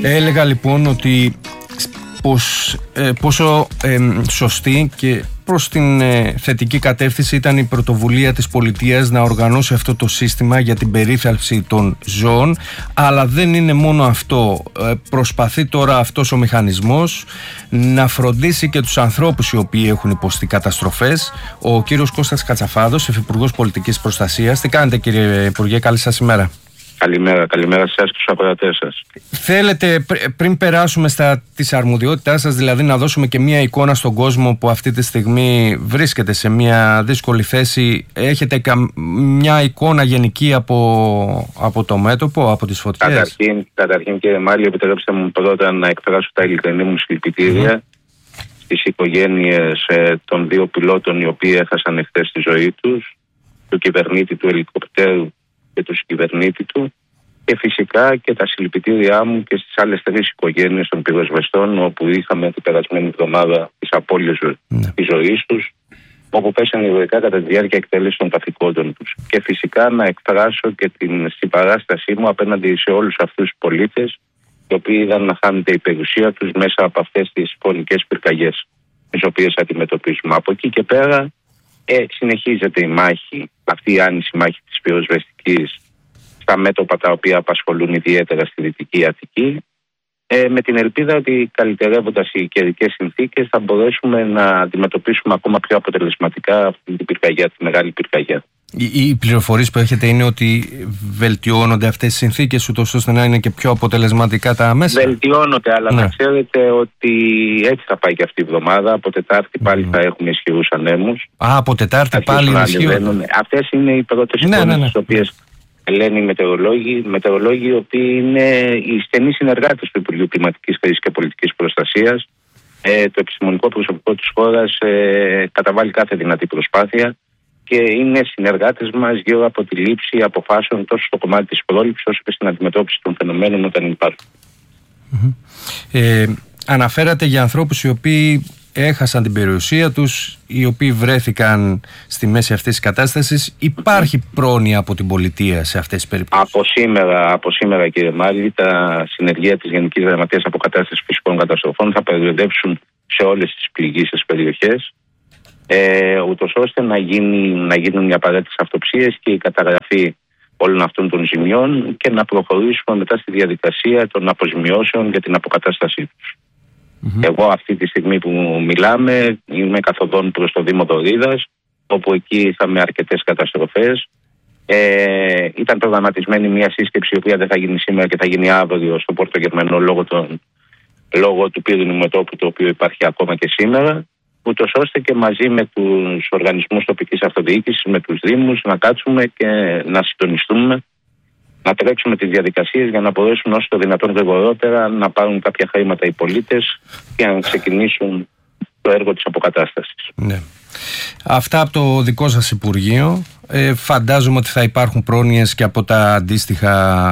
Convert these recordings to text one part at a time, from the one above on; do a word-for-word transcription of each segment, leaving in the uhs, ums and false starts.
Έλεγα λοιπόν ότι πως, ε, πόσο ε, σωστή και προς την ε, θετική κατεύθυνση ήταν η πρωτοβουλία της πολιτείας να οργανώσει αυτό το σύστημα για την περίθαλψη των ζώων, αλλά δεν είναι μόνο αυτό. Ε, προσπαθεί τώρα αυτός ο μηχανισμός να φροντίσει και τους ανθρώπους οι οποίοι έχουν υποστεί καταστροφές. Ο κύριος Κώστας Κατσαφάδος, Υφυπουργός Πολιτικής Προστασίας. Τι κάνετε κύριε Υπουργέ, καλή σας ημέρα. Καλημέρα, καλημέρα σας και στους ακροατές σας. Θέλετε πριν περάσουμε στα της αρμοδιότητάς σας, δηλαδή να δώσουμε και μια εικόνα στον κόσμο που αυτή τη στιγμή βρίσκεται σε μια δύσκολη θέση, έχετε μια εικόνα γενική από, από το μέτωπο, από τις φωτιές? Καταρχήν, καταρχήν κύριε Μάλη, επιτρέψτε μου πρώτα να εκφράσω τα ειλικρινή μου συλληπιτήρια mm. στις οικογένειες ε, των δύο πιλότων οι οποίοι έχασαν εχθές τη ζωή τους, του κυβερνήτη του ελικοπτέρου και του κυβερνήτη του, και φυσικά και τα συλληπιτήριά μου και στις άλλες τρεις οικογένειες των πυροσβεστών, όπου είχαμε την περασμένη εβδομάδα τις απώλειες ναι. της ζωής τους, όπου πέσανε ηρωικά κατά τη διάρκεια εκτέλεσης των καθηκόντων τους. Και φυσικά να εκφράσω και την συμπαράστασή μου απέναντι σε όλους αυτούς τους πολίτες, οι οποίοι είδαν να χάνεται η περιουσία τους μέσα από αυτές τις φωνικές πυρκαγιές, τις οποίες αντιμετωπίζουμε. Από εκεί και πέρα ε, συνεχίζεται η μάχη, αυτή η άνηση μάχη της πυροσβεστικής, στα μέτωπα τα οποία απασχολούν ιδιαίτερα στη Δυτική Αττική, ε, με την ελπίδα ότι καλυτερεύοντας οι καιρικές συνθήκες θα μπορέσουμε να αντιμετωπίσουμε ακόμα πιο αποτελεσματικά αυτή την πυρκαγιά, τη μεγάλη πυρκαγιά. Οι, οι πληροφορίες που έχετε είναι ότι βελτιώνονται αυτές οι συνθήκες ούτως ώστε να είναι και πιο αποτελεσματικά τα μέσα? Βελτιώνονται, αλλά ναι. να ξέρετε ότι έτσι θα πάει και αυτή η εβδομάδα. Από Τετάρτη πάλι mm. θα έχουμε ισχυρούς ανέμους. Α, από Τετάρτη πάλι ισχυρούς. Αυτές είναι οι πρώτες ναι, εικόνες ναι, ναι. τις οποίες λένε οι μετεωρολόγοι, μετεωρολόγοι οι οποίοι είναι οι στενοί συνεργάτες του Υπουργείου Κλιματικής Κρίσης και Πολιτικής Προστασίας. Ε, το επιστημονικό προσωπικό της χώρας ε, καταβάλει κάθε δυνατή προσπάθεια και είναι συνεργάτες μας γύρω από τη λήψη αποφάσεων τόσο στο κομμάτι της πρόληψης όσο και στην αντιμετώπιση των φαινομένων όταν υπάρχουν. Mm-hmm. Ε, αναφέρατε για ανθρώπους οι οποίοι έχασαν την περιουσία τους, οι οποίοι βρέθηκαν στη μέση αυτής της κατάστασης. Υπάρχει πρόνοια από την πολιτεία σε αυτές τις περιπτώσεις? Από σήμερα, από σήμερα κύριε Μάλη, τα συνεργεία της Γενικής Γραμματείας Αποκατάστασης Φυσικών Καταστροφών θα περιοδεύσουν σε όλες τις πληγήσεις περιοχές, ε, ούτως ώστε να, γίνει, να γίνουν οι απαραίτητες αυτοψίες και η καταγραφή όλων αυτών των ζημιών και να προχωρήσουμε μετά στη διαδικασία των αποζημιώσεων για την αποκατάστασή τους. Mm-hmm. Εγώ αυτή τη στιγμή που μιλάμε είμαι καθοδόν προς το Δήμο Δωρίδας, όπου εκεί είχαμε αρκετές καταστροφές. Ε, ήταν προγραμματισμένη μια σύσκεψη η οποία δεν θα γίνει σήμερα και θα γίνει αύριο στο Πόρτο Γερμανό λόγω, των, λόγω του πύρινου μετώπου, το οποίο υπάρχει ακόμα και σήμερα, ούτως ώστε και μαζί με τους οργανισμούς τοπικής αυτοδιοίκησης, με τους Δήμους, να κάτσουμε και να συντονιστούμε, να τρέξουμε τις διαδικασίες για να μπορέσουν όσο το δυνατόν γρηγορότερα να πάρουν κάποια χρήματα οι πολίτες και να ξεκινήσουν το έργο της αποκατάστασης. Ναι. Αυτά από το δικό σας Υπουργείο. Ε, φαντάζομαι ότι θα υπάρχουν πρόνοιες και από τα αντίστοιχα.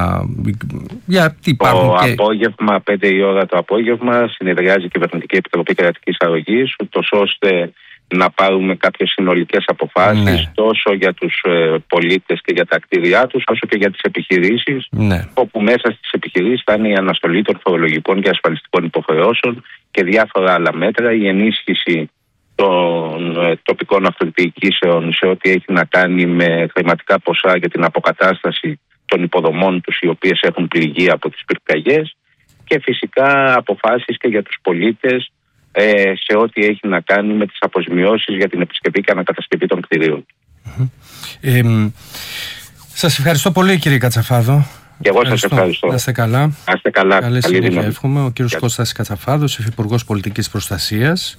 Γιατί υπάρχουν το και... απόγευμα, πέντε η ώρα το απόγευμα, συνεδριάζει η Κυβερνητική Επιτροπή Κρατικής Αρρωγής, ούτως ώστε να πάρουμε κάποιες συνολικές αποφάσεις, ναι. τόσο για τους ε, πολίτες και για τα κτίρια τους, όσο και για τις επιχειρήσεις, ναι. όπου μέσα στις επιχειρήσεις θα είναι η αναστολή των φορολογικών και ασφαλιστικών υποχρεώσεων και διάφορα άλλα μέτρα, η ενίσχυση των ε, τοπικών αυτοδιοικήσεων σε ό,τι έχει να κάνει με χρηματικά ποσά για την αποκατάσταση των υποδομών τους, οι οποίες έχουν πληγεί από τις πυρκαγιές, και φυσικά αποφάσεις και για τους πολίτες σε ό,τι έχει να κάνει με τις αποζημιώσεις για την επισκευή και ανακατασκευή των κτηρίων. Mm-hmm. Ε, σας ευχαριστώ πολύ κύριε Κατσαφάδο. Και εγώ σας ευχαριστώ. Να είστε καλά. Να είστε καλά. Καλή συνέχεια εύχομαι. Ο κύριος Κώστας Κατσαφάδος, Υφυπουργός Πολιτικής Προστασίας.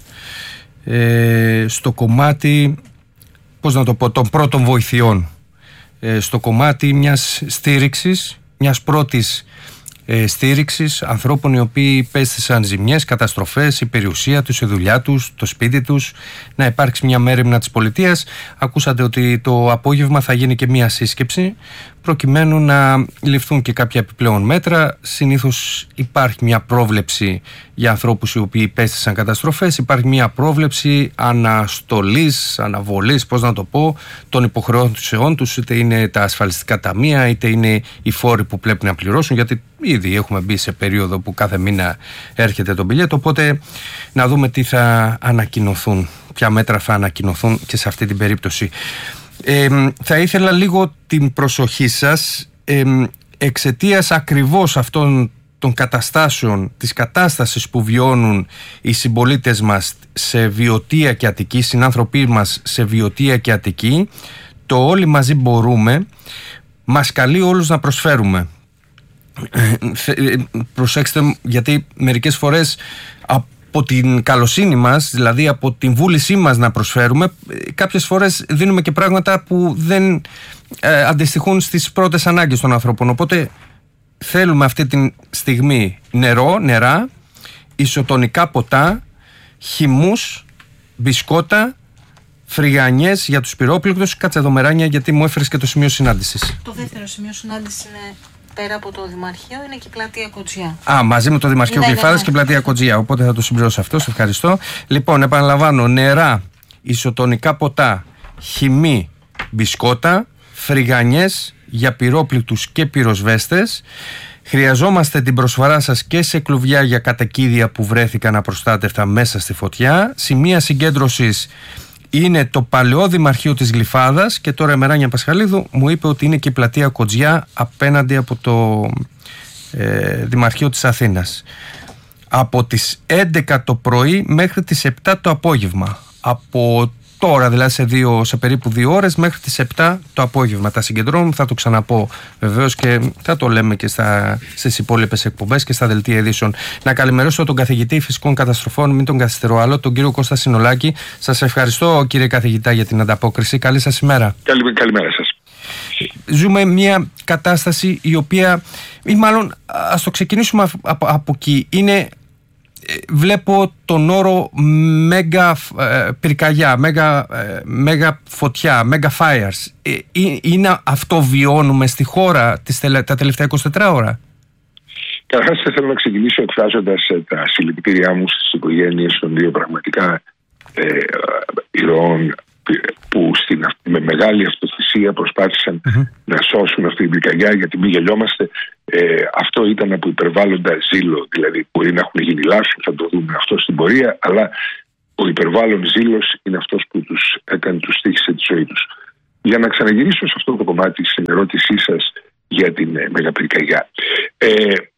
Ε, στο κομμάτι, πώς να το πω, των πρώτων βοηθειών. Ε, στο κομμάτι μιας στήριξης, μιας πρώτης Ε, στήριξης ανθρώπων οι οποίοι υπέστησαν ζημιές, καταστροφές, η περιουσία τους, η δουλειά τους, το σπίτι τους, να υπάρξει μια μέριμνα της πολιτείας. Ακούσατε ότι το απόγευμα θα γίνει και μια σύσκεψη προκειμένου να ληφθούν και κάποια επιπλέον μέτρα. Συνήθως υπάρχει μια πρόβλεψη για ανθρώπους οι οποίοι υπέστησαν καταστροφές, υπάρχει μια πρόβλεψη αναστολής, αναβολής, πώς να το πω, των υποχρεώσεών τους, είτε είναι τα ασφαλιστικά ταμεία, είτε είναι οι φόροι που πρέπει να πληρώσουν, γιατί ήδη έχουμε μπει σε περίοδο που κάθε μήνα έρχεται το μπιλιέτο, οπότε να δούμε τι θα ανακοινωθούν, ποια μέτρα θα ανακοινωθούν και σε αυτή την περίπτωση. Ε, θα ήθελα λίγο την προσοχή σας ε, εξαιτίας ακριβώς αυτών των καταστάσεων, της κατάστασης που βιώνουν οι συμπολίτες μας σε Βιωτία και Αττική, συνάνθρωποι μας σε Βιωτία και Αττική, το όλοι μαζί μπορούμε μας καλεί όλους να προσφέρουμε. Προσέξτε, γιατί μερικές φορές από την καλοσύνη μας, δηλαδή από την βούλησή μας να προσφέρουμε, κάποιες φορές δίνουμε και πράγματα που δεν ε, αντιστοιχούν στις πρώτες ανάγκες των ανθρώπων. Οπότε θέλουμε αυτή τη στιγμή νερό, νερά, ισοτονικά ποτά, χυμούς, μπισκότα, φρυγανιές για τους πυρόπληκτους. Κάτσε εδώ μεράνια, γιατί μου έφερες και το σημείο συνάντησης. Το δεύτερο σημείο συνάντησης είναι πέρα από το Δημαρχείο, είναι και η πλατεία Κοτζιά. Α, μαζί με το Δημαρχείο ναι, Γλυφάδας ναι, ναι. και πλατεία Κοτζιά. Οπότε θα το συμπληρώσω αυτό. Σε ευχαριστώ. Λοιπόν, επαναλαμβάνω, νερά, ισοτονικά ποτά, χυμή, μπισκότα, φρυγανιές για πυρόπληκτους και πυροσβέστες. Χρειαζόμαστε την προσφορά σας και σε κλουβιά για κατοικίδια που βρέθηκαν απροστάτευτα μέσα στη φωτιά. Σημεία συγκέντρωσης είναι το παλαιό Δημαρχείο της Γλυφάδας, και τώρα η Μεράνια Πασχαλίδου μου είπε ότι είναι και η πλατεία Κοτζιά απέναντι από το ε, Δημαρχείο της Αθήνας. Από τις έντεκα το πρωί μέχρι τις επτά το απόγευμα. Από τώρα, δηλαδή σε, δύο, σε περίπου δύο ώρες, μέχρι τις επτά το απόγευμα τα συγκεντρώνουμε. Θα το ξαναπώ βεβαίως και θα το λέμε και στα, στις υπόλοιπες εκπομπές και στα δελτία ειδήσεων. Να καλημερώσω τον καθηγητή φυσικών καταστροφών, μην τον καθυστερώ άλλο, τον κύριο Κώστα Συνολάκη. Σας ευχαριστώ, κύριε καθηγητά, για την ανταπόκριση. Καλή σας ημέρα. Καλη, καλημέρα σας. Ζούμε μια κατάσταση η οποία, ή μάλλον ας το ξεκινήσουμε από, από εκεί, είναι... Βλέπω τον όρο μέγα ε, πυρκαγιά, μέγα, ε, μέγα φωτιά, μέγα fires. Ε, είναι αυτό βιώνουμε στη χώρα τις, τα τελευταία είκοσι τέσσερις ώρα? Καταρχάς θα θέλω να ξεκινήσω εκφράζοντας ε, τα συλληπιτήριά μου στις οικογένειες των δύο πραγματικά ε, ηρώων που στην, με μεγάλη αυτοθυσία προσπάθησαν mm-hmm. να σώσουν αυτή την πυρκαγιά, γιατί μην γελιόμαστε. Ε, αυτό ήταν από υπερβάλλοντα ζήλο, δηλαδή μπορεί να έχουν γίνει λάθη, θα το δούμε αυτό στην πορεία, αλλά ο υπερβάλλον ζήλος είναι αυτός που τους έκανε, τους στοίχισε τη ζωή τους. Για να ξαναγυρίσω σε αυτό το κομμάτι στην ερώτησή σας για την ε, μεγαπυρκαγιά. Ε,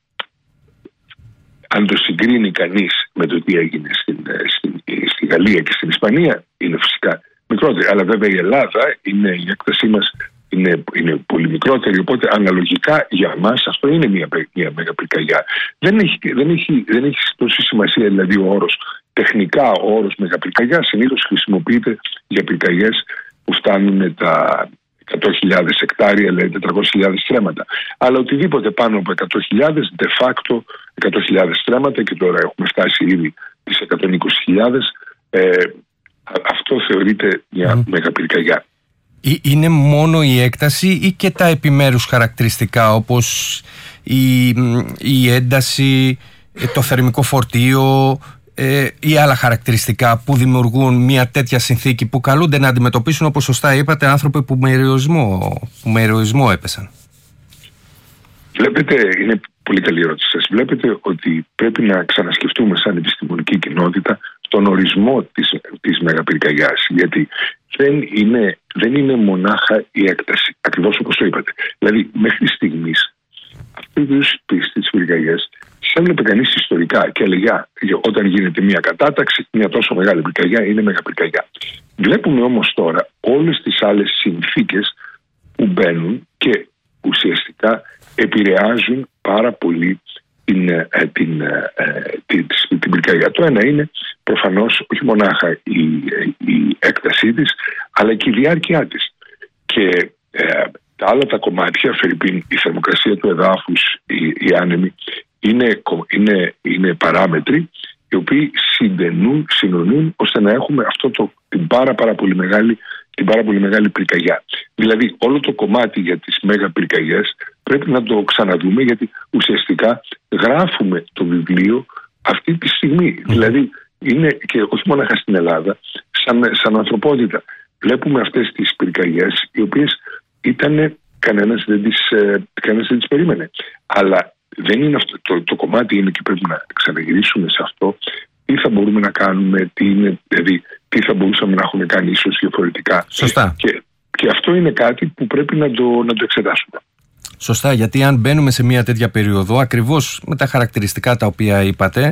αν το συγκρίνει κανείς με το τι έγινε στην, στην, στη Γαλλία και στην Ισπανία, είναι φυσικά μικρότερη. Αλλά βέβαια η Ελλάδα, είναι, η έκτασή μας είναι, είναι πολύ μικρότερη, οπότε αναλογικά για μας αυτό είναι μια, μια μεγαπυρκαγιά. Δεν έχει, δεν, έχει, δεν έχει τόση σημασία δηλαδή ο όρος. Τεχνικά ο όρος μεγαπυρκαγιά συνήθως χρησιμοποιείται για πυρκαγιές που φτάνουν τα εκατό χιλιάδες εκτάρια, δηλαδή τετρακόσιες χιλιάδες στρέμματα. Αλλά οτιδήποτε πάνω από εκατό χιλιάδες, de facto εκατό χιλιάδες στρέμματα, και τώρα έχουμε φτάσει ήδη τις εκατόν είκοσι χιλιάδες, ε, αυτό θεωρείται μια mm. μεγαπυρκαγιά. Είναι μόνο η έκταση ή και τα επιμέρους χαρακτηριστικά, όπως η, η ένταση, το θερμικό φορτίο ε, ή άλλα χαρακτηριστικά που δημιουργούν μια τέτοια συνθήκη που καλούνται να αντιμετωπίσουν, όπως σωστά είπατε, άνθρωποι που με ηρωισμό, που με ηρωισμό έπεσαν? Βλέπετε, είναι πολύ καλή ερώτηση σας. Βλέπετε ότι πρέπει να ξανασκεφτούμε σαν επιστημονική κοινότητα τον ορισμό της, της μεγαπυρκαγιάς, γιατί δεν είναι, δεν είναι μονάχα η έκταση, ακριβώς όπως το είπατε. Δηλαδή μέχρι στιγμής αυτού του είδους τις πυρκαγιές τις έβλεπε κανείς ιστορικά και έλεγε όταν γίνεται μια κατάταξη, μια τόσο μεγάλη πυρκαγιά είναι μεγαπυρκαγιά. Βλέπουμε όμως τώρα όλες τις άλλες συνθήκες που μπαίνουν και ουσιαστικά επηρεάζουν πάρα πολύ την, την, την, την, την πυρκαγιά. Το ένα είναι προφανώς όχι μονάχα η, η έκτασή της, αλλά και η διάρκεια της. Και ε, τα άλλα τα κομμάτια, φερειπίν, η θερμοκρασία του εδάφους, οι, οι άνεμοι, είναι, είναι, είναι παράμετροι οι οποίοι συντενούν, συνονούν ώστε να έχουμε αυτό το, την πάρα πάρα πολύ μεγάλη την πάρα πολύ μεγάλη πυρκαγιά. Δηλαδή όλο το κομμάτι για τις μέγα πυρκαγιές πρέπει να το ξαναδούμε, γιατί ουσιαστικά γράφουμε το βιβλίο αυτή τη στιγμή. Mm. Δηλαδή είναι και όχι μόνο στην Ελλάδα, σαν, σαν ανθρωπότητα. Βλέπουμε αυτές τις πυρκαγιές οι οποίες ήταν, κανένας δεν τις, κανένας δεν τις περίμενε. Αλλά δεν είναι αυτό, το, το κομμάτι είναι και πρέπει να ξαναγυρίσουμε σε αυτό. Τι θα μπορούμε να κάνουμε, τι, είναι, δηλαδή, τι θα μπορούσαμε να έχουμε κάνει ίσως διαφορετικά. Σωστά. Και, και αυτό είναι κάτι που πρέπει να το, να το εξετάσουμε. Σωστά, γιατί αν μπαίνουμε σε μια τέτοια περίοδο, ακριβώς με τα χαρακτηριστικά τα οποία είπατε,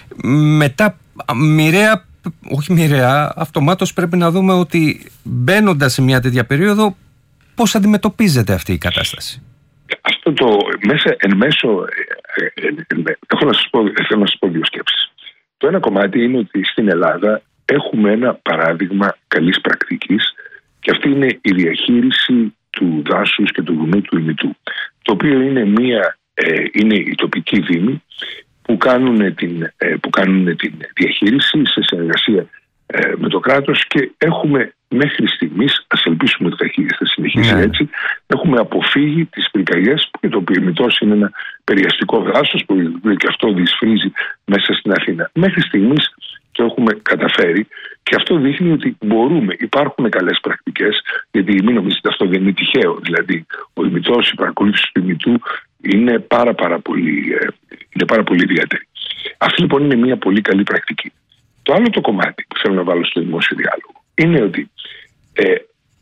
μετά μοιραία, όχι μοιραία, αυτομάτως πρέπει να δούμε ότι μπαίνοντας σε μια τέτοια περίοδο, πώς αντιμετωπίζεται αυτή η κατάσταση. Αυτό το μέσα, εν μέσω, ε, ε, ε, έχω να σας πω, θέλω να σας πω δύο σκέψεις. Το ένα κομμάτι είναι ότι στην Ελλάδα έχουμε ένα παράδειγμα καλής πρακτικής και αυτή είναι η διαχείριση του δάσους και του βουνού του ημιτού, το οποίο είναι, μια, ε, είναι η τοπική δήμη που κάνουν την, ε, που κάνουν την διαχείριση σε συνεργασία ε, με το κράτος και έχουμε μέχρι στιγμής, ας ελπίσουμε ότι θα συνεχίσει yeah. έτσι, έχουμε αποφύγει τις πυρκαγιές, που το ημιτός είναι ένα περιαστικό δάσος που και αυτό δυσφρίζει μέσα στην Αθήνα. Μέχρι στιγμής το έχουμε καταφέρει και αυτό δείχνει ότι μπορούμε, υπάρχουν καλές πρακτικές, γιατί μην νομίζετε αυτό δεν είναι τυχαίο. Δηλαδή ο ημιτός, η παρακολούθηση του ημιτού είναι πάρα, πάρα πολύ, είναι πάρα πολύ ιδιαίτερη. Αυτή λοιπόν είναι μια πολύ καλή πρακτική. Το άλλο το κομμάτι που θέλω να βάλω στο δημόσιο διάλογο είναι ότι ε,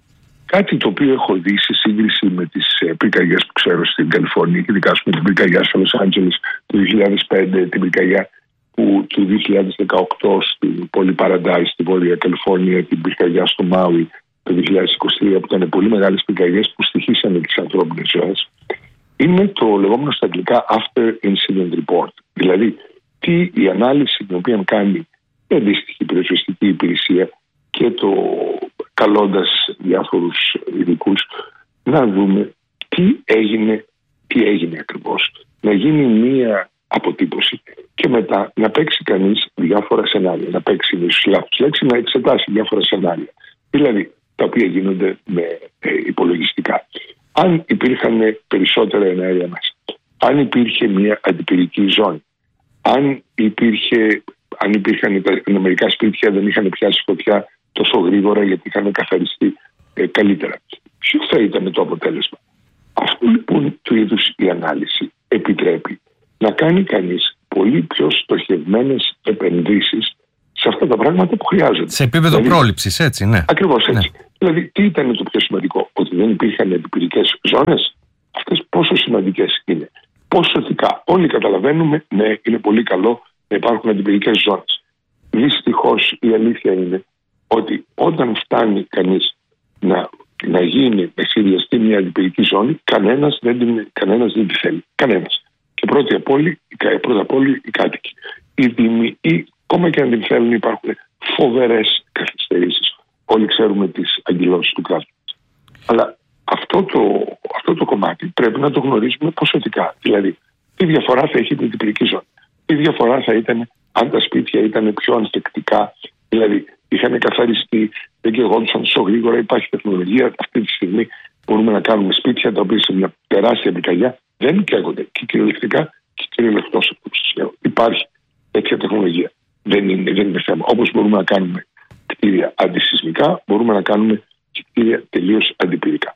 κάτι το οποίο έχω δει σε σύγκριση με τις ε, πυρκαγιές που ξέρω στην Καλιφόρνια, και ειδικά με την πυρκαγιά στο Λος Άντζελες του δύο χιλιάδες πέντε, την πυρκαγιά που, του δύο χιλιάδες δεκαοκτώ στην πόλη Παραντάις στη Βόρεια Καλιφόρνια, την πυρκαγιά στο Μάουι το δύο χιλιάδες είκοσι τρία, που ήταν πολύ μεγάλες πυρκαγιές που στοιχήσανε τις ανθρώπινες ζωές, είναι το λεγόμενο στα αγγλικά After Incident Report. Δηλαδή, τι η ανάλυση την οποία κάνει η αντίστοιχη πυροσβεστική υπηρεσία και το καλώντας διάφορους ειδικούς να δούμε τι έγινε, τι έγινε ακριβώς. Να γίνει μία αποτύπωση και μετά να παίξει κανείς διάφορα σενάρια. Να παίξει ίσως λάθος λέξη, να εξετάσει διάφορα σενάρια. Δηλαδή τα οποία γίνονται με ε, υπολογιστικά. Αν υπήρχαν περισσότερα εναέρια μέσα, αν υπήρχε μία αντιπυρική ζώνη, αν, υπήρχε, αν υπήρχαν τα μερικά σπίτια δεν είχαν πιάσει φωτιά τόσο γρήγορα γιατί είχαν καθαριστεί ε, καλύτερα. Ποιο θα ήταν το αποτέλεσμα? Αυτό λοιπόν του είδους η ανάλυση επιτρέπει να κάνει κανείς πολύ πιο στοχευμένες επενδύσεις σε αυτά τα πράγματα που χρειάζονται. Σε επίπεδο δηλαδή, πρόληψης, έτσι, ναι. Ακριβώς έτσι. Ναι. Δηλαδή, τι ήταν το πιο σημαντικό? Ότι δεν υπήρχαν αντιπυρικές ζώνες. Αυτές πόσο σημαντικές είναι? Πόσο θετικά? Όλοι καταλαβαίνουμε, ναι, είναι πολύ καλό να υπάρχουν αντιπυρικές ζώνες. Δυστυχώς η αλήθεια είναι ότι όταν φτάνει κανείς να, να γίνει, να σχεδιαστεί μια αντιπυρική ζώνη, κανένας δεν, κανένας δεν τη θέλει. Κανένας. Και πρώτη απ' όλοι, πρώτα απ' όλοι οι κάτοικοι. Οι δήμοι, ή ακόμα και αν την θέλουν, υπάρχουν φοβερές καθυστερήσεις. Όλοι ξέρουμε τις αγκυλώσεις του κράτους. Αλλά αυτό το, αυτό το κομμάτι πρέπει να το γνωρίζουμε ποσοτικά. Δηλαδή, τι διαφορά θα έχει την αντιπυρική ζώνη? Τι διαφορά θα ήταν αν τα σπίτια ήταν πιο ανθεκτικά? Δηλαδή, είχαν καθαριστεί, δεν καιγόντουσαν τόσο γρήγορα, υπάρχει τεχνολογία. Αυτή τη στιγμή μπορούμε να κάνουμε σπίτια τα οποία σε μια τεράστια πυρκαγιά δεν καίγονται και κυριολεκτικά και κυριολεκτώς αυτό που σας λέω. Υπάρχει τέτοια τεχνολογία. Δεν είναι, δεν είναι θέμα. Όπως μπορούμε να κάνουμε κτίρια αντισυσμικά, μπορούμε να κάνουμε και κτίρια τελείως αντιπυρικά.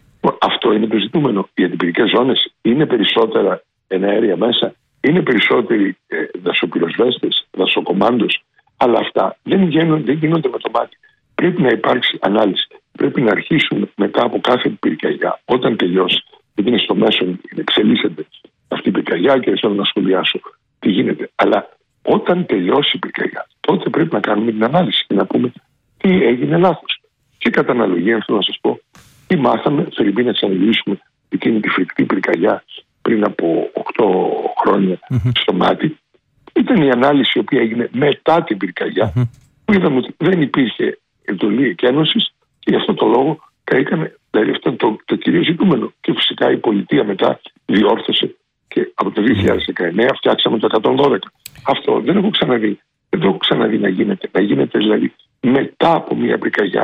Αυτό είναι το ζητούμενο. Οι αντιπυρικές ζώνες είναι περισσότερα εναέρια μέσα, είναι περισσότεροι ε, δασοπυροσβέστες, δασοκομάντος, αλλά αυτά δεν γίνονται, δεν γίνονται με το μάτι. Πρέπει να υπάρξει ανάλυση. Πρέπει να αρχίσουμε μετά από κάθε πυρκαγιά, όταν τελειώσει, γιατί είναι στο μέσο, εξελίσσεται αυτή η πυρκαγιά και θέλω να σχολιάσω τι γίνεται. Αλλά όταν τελειώσει η πυρκαγιά, τότε πρέπει να κάνουμε την ανάλυση και να πούμε τι έγινε λάθος. Και κατά αναλογία, θέλω να σας πω, τι μάθαμε, θέλει να ξαναγυρίσουμε εκείνη τη φρικτή πυρκαγιά πριν από οκτώ χρόνια mm-hmm. στο μάτι. Ήταν η ανάλυση η οποία έγινε μετά την πυρκαγιά, mm-hmm. που είδαμε ότι δεν υπήρχε εντολή εκένωσης και γι' αυτό το λόγο καήκανε. Δηλαδή αυτό είναι το, το κυρίως ζητούμενο. Και φυσικά η πολιτεία μετά διόρθωσε και από το δύο χιλιάδες δεκαεννέα φτιάξαμε το εκατόν δώδεκα. Αυτό δεν έχω ξαναδεί. Δεν το έχω ξαναδεί να γίνεται. Να γίνεται δηλαδή μετά από μια πυρκαγιά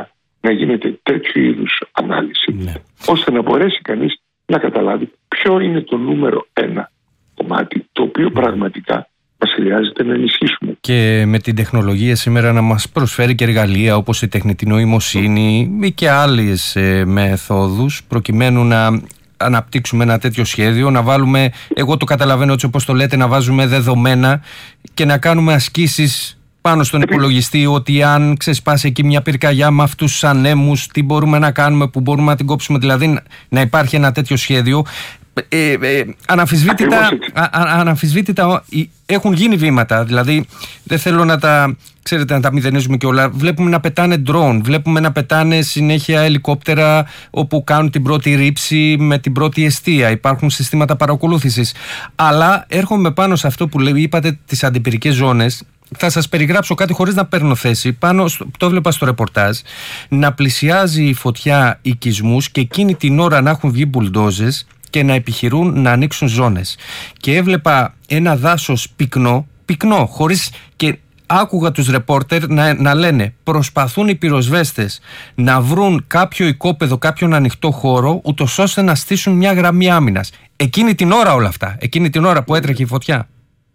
να γίνεται τέτοιου είδους ανάλυση, ναι, ώστε να μπορέσει κανείς να καταλάβει ποιο είναι το νούμερο ένα κομμάτι το οποίο πραγματικά μας χρειάζεται να ενισχύσουμε. Και με την τεχνολογία σήμερα να μας προσφέρει και εργαλεία όπως η τεχνητή νοημοσύνη ή και άλλες ε, μεθόδους προκειμένου να αναπτύξουμε ένα τέτοιο σχέδιο, να βάλουμε, εγώ το καταλαβαίνω έτσι όπως το λέτε, να βάζουμε δεδομένα και να κάνουμε ασκήσεις πάνω στον υπολογιστή, ότι αν ξεσπάσει εκεί μια πυρκαγιά με αυτούς τους ανέμους, τι μπορούμε να κάνουμε, που μπορούμε να την κόψουμε, δηλαδή να υπάρχει ένα τέτοιο σχέδιο. Ε, ε, αναμφισβήτητα, α, α, αναμφισβήτητα έχουν γίνει βήματα, δηλαδή δεν θέλω να τα, ξέρετε, να τα μηδενίζουμε και όλα. Βλέπουμε να πετάνε drone, βλέπουμε να πετάνε συνέχεια ελικόπτερα όπου κάνουν την πρώτη ρήψη με την πρώτη εστία, υπάρχουν συστήματα παρακολούθησης. Αλλά έρχομαι πάνω σε αυτό που λέει, είπατε, τις αντιπυρικές ζώνες. Θα σας περιγράψω κάτι χωρίς να παίρνω θέση. Πάνω στο, το έβλεπα στο ρεπορτάζ, να πλησιάζει η φωτιά οικισμούς και εκείνη την ώρα να έχουν βγει μπουλντόζες και να επιχειρούν να ανοίξουν ζώνες. Και έβλεπα ένα δάσος πυκνό, πυκνό, χωρίς, και άκουγα τους ρεπόρτερ να, να λένε προσπαθούν οι πυροσβέστες να βρουν κάποιο οικόπεδο, κάποιον ανοιχτό χώρο, ούτως ώστε να στήσουν μια γραμμή άμυνας. Εκείνη την ώρα όλα αυτά, εκείνη την ώρα που έτρεχε η φωτιά.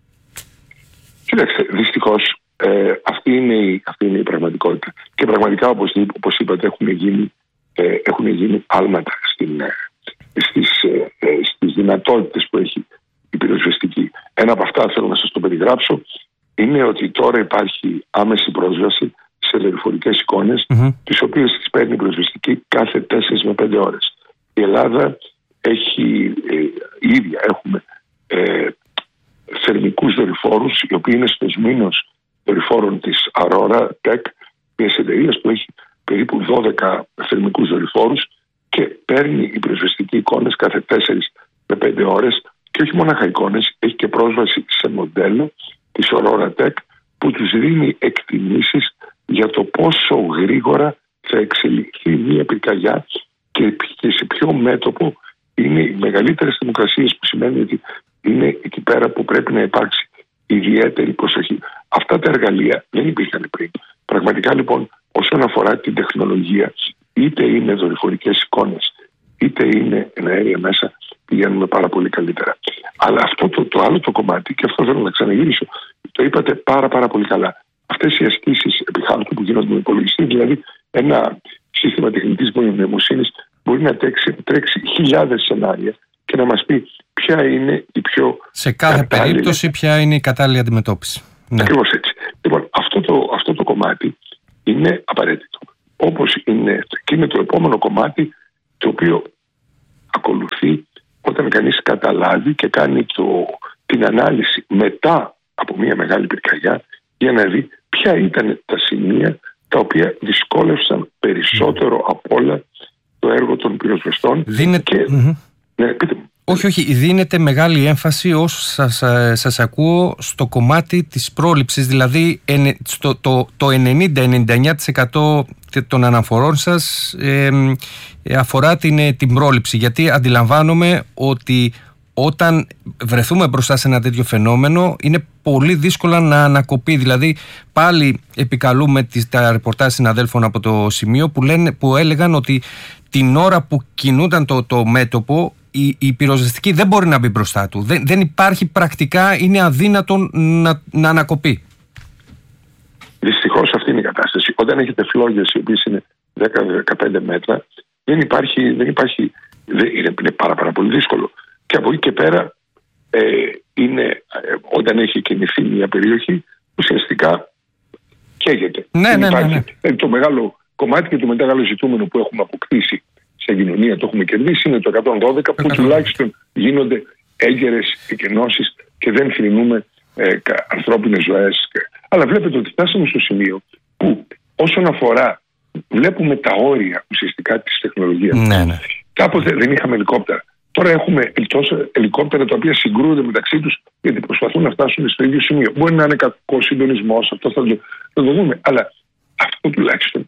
Κοίταξε, δυστυχώς ε, αυτή, είναι η, αυτή είναι η πραγματικότητα. Και πραγματικά, όπως, όπως είπατε, έχουν γίνει, ε, έχουν γίνει άλματα στην, ε, στις, ε, ε, στις δυνατότητες που έχει η πυροσβεστική. Ένα από αυτά, θέλω να σας το περιγράψω, είναι ότι τώρα υπάρχει άμεση πρόσβαση σε δορυφορικές εικόνες, mm-hmm. τις οποίες τις παίρνει η πυροσβεστική κάθε τέσσερις με πέντε ώρες. Η Ελλάδα έχει, ε, η ίδια έχουμε ε, θερμικούς δορυφόρους, οι οποίοι είναι στο σμήνος δορυφόρων της Aurora Tech, μιας εταιρείας που έχει περίπου δώδεκα θερμικούς δορυφόρους και παίρνει οι πυροσβεστικοί εικόνες κάθε τέσσερις με πέντε ώρες, και όχι μόνο εικόνες, έχει και πρόσβαση σε μοντέλο της Aurora Tech που τους δίνει εκτιμήσεις για το πόσο γρήγορα θα εξελιχθεί μια πυρκαγιά και σε ποιο μέτωπο είναι οι μεγαλύτερες θερμοκρασίες, που σημαίνει ότι είναι εκεί πέρα που πρέπει να υπάρξει ιδιαίτερη προσοχή. Αυτά τα εργαλεία δεν υπήρχαν πριν. Πραγματικά λοιπόν, όσον αφορά την τεχνολογία, είτε είναι δορυφορικές εικόνες, είτε είναι εναέρια μέσα, πηγαίνουμε πάρα πολύ καλύτερα. Αλλά αυτό το, το άλλο το κομμάτι, και αυτό θέλω να ξαναγυρίσω, το είπατε πάρα πάρα πολύ καλά. Αυτές οι ασκήσεις επιχάρτου που γίνονται με υπολογιστή, δηλαδή ένα σύστημα τεχνητής νοημοσύνης μπορεί να τρέξει, τρέξει χιλιάδες σενάρια και να μας πει ποια είναι η πιο σε κάθε κατάλληλη... περίπτωση ποια είναι η κατάλληλη αντιμετώπιση. Ναι. Ακριβώς έτσι. Λοιπόν, αυτό το, αυτό το κομμάτι είναι απαραίτητο. Όπως είναι και είναι το επόμενο κομμάτι, το οποίο ακολουθεί όταν κανείς καταλάβει και κάνει το, την ανάλυση μετά από μια μεγάλη πυρκαγιά, για να δει ποια ήταν τα σημεία τα οποία δυσκόλευσαν περισσότερο mm. από όλα το έργο των πυροσβεστών. Δίνεται... Και... Mm-hmm. Ναι, πείτε μου. Όχι, όχι, δίνεται μεγάλη έμφαση όσο σας, σας ακούω στο κομμάτι της πρόληψης, δηλαδή στο, το, το ενενήντα με ενενήντα εννέα τοις εκατό των αναφορών σας ε, αφορά την, την πρόληψη, γιατί αντιλαμβάνομαι ότι όταν βρεθούμε μπροστά σε ένα τέτοιο φαινόμενο είναι πολύ δύσκολα να ανακοπεί. Δηλαδή πάλι επικαλούμε τις, τα ρεπορτάζ συναδέλφων από το σημείο που, λένε, που έλεγαν ότι την ώρα που κινούνταν το, το μέτωπο η, η πυροσβεστική δεν μπορεί να μπει μπροστά του. Δεν, δεν υπάρχει πρακτικά, είναι αδύνατον να, να ανακοπεί. Δυστυχώς αυτή είναι η κατάσταση. Όταν έχετε φλόγες οι οποίες είναι δέκα με δεκαπέντε μέτρα, δεν υπάρχει, δεν υπάρχει δεν, είναι, είναι πάρα, πάρα πολύ δύσκολο. Και από εκεί και πέρα ε, είναι, ε, όταν έχει κινηθεί μια περιοχή, ουσιαστικά καίγεται. Ναι, ναι, ναι, ναι. Ε, το μεγάλο κομμάτι και το μεγάλο ζητούμενο που έχουμε αποκτήσει σε κοινωνία, το έχουμε κερδίσει, είναι το εκατόν δώδεκα, που τουλάχιστον γίνονται έγκαιρες εκενώσεις και δεν θρηνούμε ε, ανθρώπινες ζωές. Αλλά βλέπετε ότι φτάσαμε στο σημείο που όσον αφορά, βλέπουμε τα όρια ουσιαστικά της τεχνολογίας. Ναι, ναι. Κάποτε δεν είχαμε ελικόπτερα. Τώρα έχουμε τόσα ελικόπτερα τα οποία συγκρούονται μεταξύ τους γιατί προσπαθούν να φτάσουν στο ίδιο σημείο. Μπορεί να είναι κακό συντονισμός, αυτό θα το, θα το δούμε. Αλλά αυτό τουλάχιστον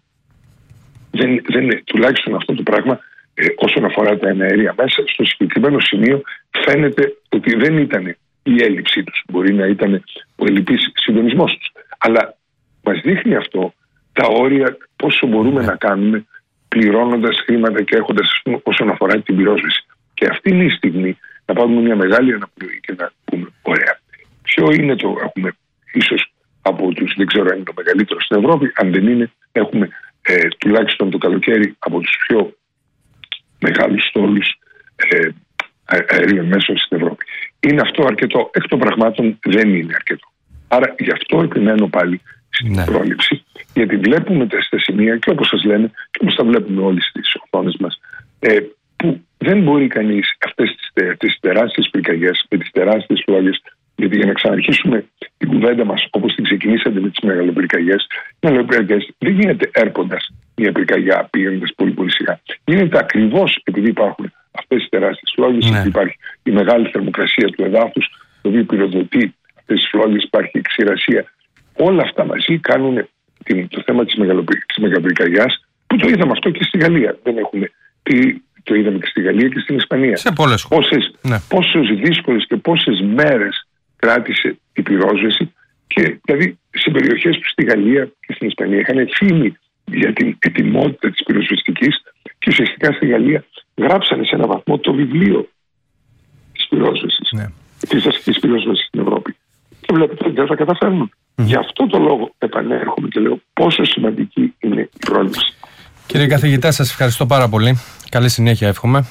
δεν, δεν είναι. Τουλάχιστον αυτό το πράγμα ε, όσον αφορά τα εναέρια μέσα, στο συγκεκριμένο σημείο φαίνεται ότι δεν ήταν η έλλειψή τους. Μπορεί να ήταν ο ελλειπής συντονισμός τους. Αλλά μας δείχνει αυτό τα όρια, πόσο μπορούμε yeah. να κάνουμε πληρώνοντας χρήματα και έχοντας, ας πούμε, όσον αφορά την πυρόσβεση. Και αυτή είναι η στιγμή να πάρουμε μια μεγάλη αναπνοή και να πούμε: ωραία, ποιο είναι το, έχουμε ίσως από τους, δεν ξέρω αν είναι το μεγαλύτερο στην Ευρώπη, αν δεν είναι, έχουμε ε, τουλάχιστον το καλοκαίρι από τους πιο μεγάλους στόλους ε, αερίων μέσων στην Ευρώπη. Είναι αυτό αρκετό? Εκ των πραγμάτων δεν είναι αρκετό. Άρα γι' αυτό επιμένω πάλι στην ναι. πρόληψη, γιατί βλέπουμε τα σημεία και όπως σας λένε και όπως τα βλέπουμε όλοι στις οθόνες μας, ε, που δεν μπορεί κανείς αυτές τις, τις τεράστιες πυρκαγιές με τις τεράστιες φλόγες, γιατί για να ξαναρχίσουμε την κουβέντα μας όπως την ξεκινήσατε με τις μεγαλοπυρκαγιές, οι μεγαλοπυρκαγιές δεν γίνεται έρποντας μια πυρκαγιά πηγαίνοντας πολύ πολύ σιγά. Γίνεται ακριβώς επειδή υπάρχουν αυτές τις τεράστιες φλόγες, ναι. υπάρχει η μεγάλη θερμοκρασία του εδάφους, το οποίο πυροδοτεί αυτές τις φλόγες, υπάρχει η ξηρασία. Όλα αυτά μαζί κάνουν την, το θέμα της, της μεγαλοπυρκαγιάς, που το είδαμε αυτό και στη Γαλλία. Δεν έχουμε, τι, το είδαμε και στη Γαλλία και στην Ισπανία. Σε πολλές χώρες. Ναι. Πόσες δύσκολες και πόσες μέρες κράτησε η πυρόσβεση, και δηλαδή σε περιοχές που στη Γαλλία και στην Ισπανία είχαν φήμη για την ετοιμότητα της πυροσβεστικής, και ουσιαστικά στη Γαλλία γράψανε σε ένα βαθμό το βιβλίο της πυρόσβεσης, ναι. της αστικής πυρόσβεσης στην Ευρώπη. Και βλέπετε ότι δεν θα καταφέρνουν. Mm. Γι' αυτό το λόγο επανέρχομαι και λέω πόσο σημαντική είναι η πρόληψη. Κύριε καθηγητά, σας ευχαριστώ πάρα πολύ. Καλή συνέχεια εύχομαι.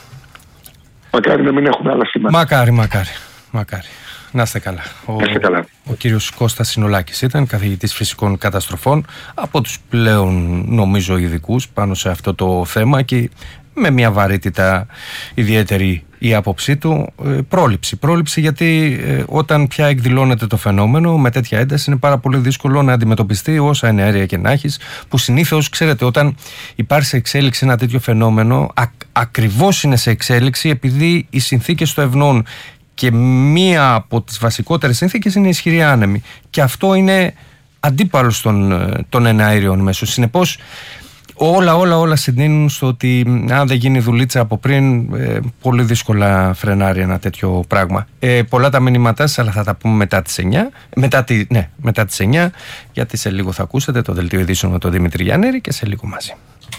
Μακάρι να μην έχουμε άλλα θύματα. Μακάρι, μακάρι, μακάρι. Να είστε καλά. Ο, να είστε καλά. Ο κύριος Κώστας Συνολάκης ήταν καθηγητής φυσικών καταστροφών, από τους πλέον νομίζω ειδικούς πάνω σε αυτό το θέμα, και με μια βαρύτητα ιδιαίτερη η άποψή του. Ε, πρόληψη. Πρόληψη γιατί ε, όταν πια εκδηλώνεται το φαινόμενο με τέτοια ένταση είναι πάρα πολύ δύσκολο να αντιμετωπιστεί όσα ενέργεια και να έχεις, που συνήθως, ξέρετε, όταν υπάρχει σε εξέλιξη ένα τέτοιο φαινόμενο, α, ακριβώς είναι σε εξέλιξη επειδή οι συνθήκες το ευνοούν. Και μία από τις βασικότερες συνθήκες είναι η ισχυρή άνεμη. Και αυτό είναι αντίπαλος των, των εναέριων μέσων. Συνεπώς, όλα, όλα, όλα συντείνουν στο ότι αν δεν γίνει δουλίτσα από πριν, ε, πολύ δύσκολα φρενάρει ένα τέτοιο πράγμα. Ε, πολλά τα μηνύματά σας, αλλά θα τα πούμε μετά τις εννιά. Μετά, τη, ναι, μετά τις εννιά, γιατί σε λίγο θα ακούσετε το Δελτίο Ειδήσεων με τον Δημήτρη Γιάννερη και σε λίγο μαζί.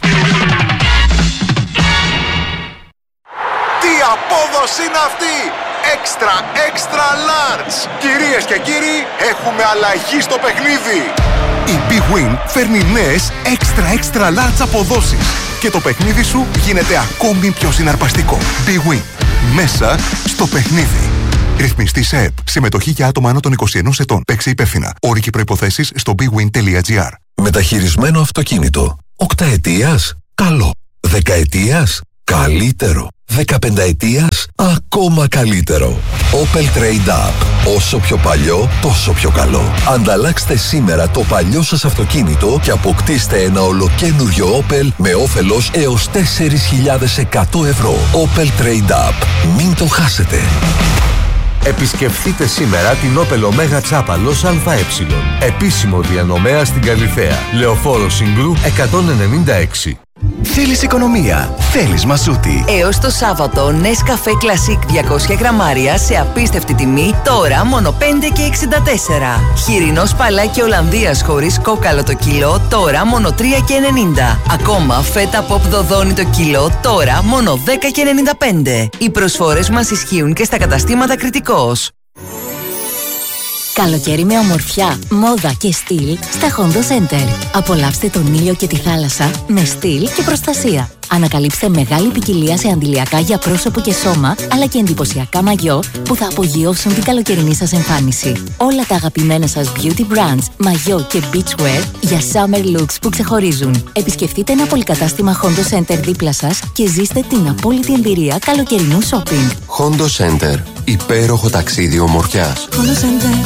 Τι απόδοση είναι αυτή! Extra, extra large! Κυρίες και κύριοι, έχουμε αλλαγή στο παιχνίδι! Η Big Win φέρνει νέες extra, extra large αποδόσεις και το παιχνίδι σου γίνεται ακόμη πιο συναρπαστικό. Big Win. Μέσα στο παιχνίδι. Ρυθμιστή σε ΕΠ. Συμμετοχή για άτομα άνω των είκοσι ενός ετών. Παίξε υπεύθυνα. Όροι και προϋποθέσεις στο bigwin τελεία gr. Μεταχειρισμένο αυτοκίνητο. Οκταετίας. Καλό. Δεκαετίας. Καλύτερο. Δεκαπενταετίας, ακόμα καλύτερο. Opel Trade Up. Όσο πιο παλιό, τόσο πιο καλό. Ανταλλάξτε σήμερα το παλιό σας αυτοκίνητο και αποκτήστε ένα ολοκένουργιο Opel με όφελος έως τέσσερις χιλιάδες εκατό ευρώ. Opel Trade Up. Μην το χάσετε. Επισκεφτείτε σήμερα την Opel Omega Τσάπαλος ΑΕ. Επίσημο διανομέα στην Καλιθέα. Λεωφόρο Συγκρού εκατόν ενενήντα έξι. Θέλεις οικονομία, θέλεις μαζούτι. Έως το Σάββατο, Nescafe Classic διακόσια γραμμάρια σε απίστευτη τιμή, τώρα μόνο πέντε και εξήντα τέσσερα. Χοιρινό σπαλάκι Ολλανδίας χωρίς κόκαλο το κιλό, τώρα μόνο τρία και ενενήντα. Ακόμα φέτα pop δοδόνι το κιλό, τώρα μόνο δέκα και ενενήντα πέντε. Οι προσφορές μας ισχύουν και στα καταστήματα Κρητικός. Καλοκαίρι με ομορφιά, μόδα και στυλ στα Hondo Center. Απολαύστε τον ήλιο και τη θάλασσα με στυλ και προστασία. Ανακαλύψτε μεγάλη ποικιλία σε αντιλιακά για πρόσωπο και σώμα, αλλά και εντυπωσιακά μαγιό που θα απογειώσουν την καλοκαιρινή σας εμφάνιση. Όλα τα αγαπημένα σας beauty brands, μαγιό και beachwear για summer looks που ξεχωρίζουν. Επισκεφτείτε ένα πολυκατάστημα Hondo Center δίπλα σας και ζήστε την απόλυτη εμπειρία καλοκαιρινού shopping. Hondo Center. Υπέροχο ταξίδι ομορφιάς. Hondo Center.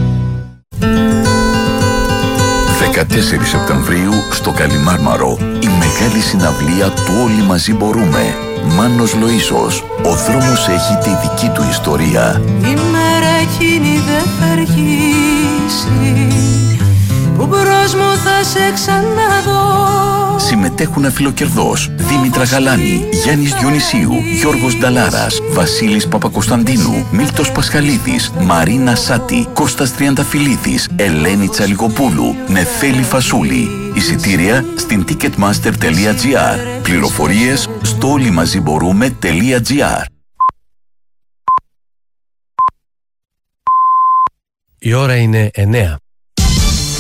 δεκατέσσερις Σεπτεμβρίου στο Καλιμάρμαρο, η μεγάλη συναυλία του Όλοι Μαζί Μπορούμε. Μάνος Λοΐσος, ο δρόμος έχει τη δική του ιστορία. Η μέρα εκείνη δεν θα αργήσει, που μπρος μου θα σε ξαναδώ. Συμμετέχουν Φιλοκερδός, Δήμητρα Γαλάνη, Γιάννης Διονυσίου, Γιώργος Νταλάρας, Βασίλης Παπακοσταντίνου, Μίλτος Πασχαλίδης, Μαρίνα Σάτη, Κώστας Τριανταφυλλίδης, Ελένη Τσαλικοπούλου, Νεφέλη Φασούλη. Εισιτήρια στην ticketmaster τελεία gr. Πληροφορίες στο όλοιμαζιμπορούμε τελεία gr. Η ώρα είναι εννέα.